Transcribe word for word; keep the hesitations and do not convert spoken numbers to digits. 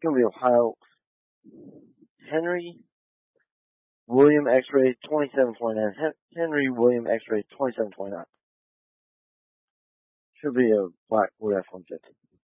going to be Ohio. Henry William X-ray twenty-seven twenty-nine. Henry William X-ray twenty-seven twenty-nine. Should be a black Ford F one fifty.